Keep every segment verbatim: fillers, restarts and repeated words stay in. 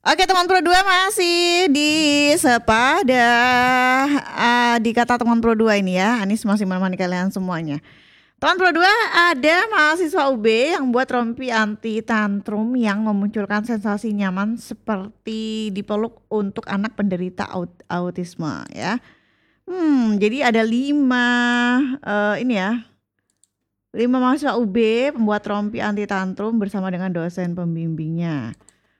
Oke teman Pro dua masih di Sepada uh, di kata teman Pro dua ini ya. Anis masih menemani kalian semuanya. Teman Pro dua, ada mahasiswa U B yang buat rompi anti tantrum yang memunculkan sensasi nyaman seperti dipeluk untuk anak penderita aut- autisme ya. Hmm, jadi ada lima uh, ini ya. Lima mahasiswa U B pembuat rompi anti tantrum bersama dengan dosen pembimbingnya.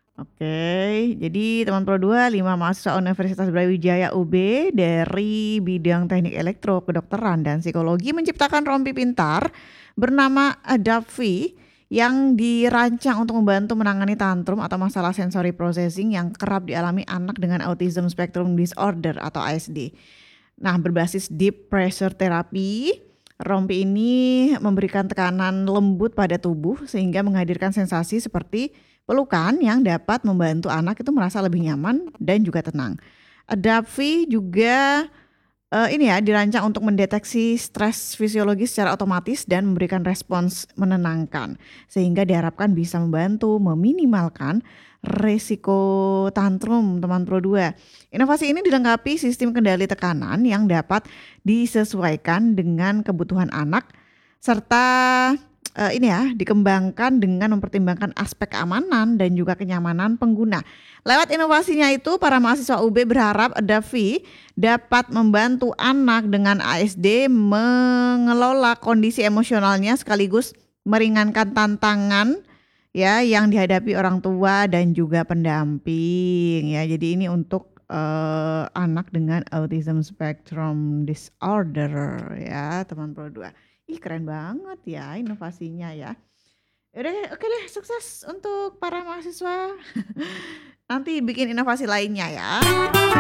Oke, jadi teman Pro dua, lima mahasiswa Universitas Brawijaya U B dari bidang teknik elektro, kedokteran, dan psikologi menciptakan rompi pintar bernama Adaptvi yang dirancang untuk membantu menangani tantrum atau masalah sensory processing yang kerap dialami anak dengan Autism Spectrum Disorder atau A S D. Nah, berbasis deep pressure therapy, rompi ini memberikan tekanan lembut pada tubuh sehingga menghadirkan sensasi seperti pelukan yang dapat membantu anak itu merasa lebih nyaman dan juga tenang. Adaptvi juga uh, ini ya dirancang untuk mendeteksi stres fisiologis secara otomatis dan memberikan respons menenangkan sehingga diharapkan bisa membantu meminimalkan resiko tantrum teman Pro dua. Inovasi ini dilengkapi sistem kendali tekanan yang dapat disesuaikan dengan kebutuhan anak serta uh, ini ya dikembangkan dengan mempertimbangkan aspek keamanan dan juga kenyamanan pengguna. Lewat inovasinya itu, para mahasiswa U B berharap Adaptvi dapat membantu anak dengan A S D mengelola kondisi emosionalnya sekaligus meringankan tantangan ya yang dihadapi orang tua dan juga pendamping ya. Jadi ini untuk uh, anak dengan Autism Spectrum Disorder ya, teman Pro dua. Ih, keren banget ya inovasinya ya. Udah, oke deh, sukses untuk para mahasiswa. Nanti bikin inovasi lainnya ya.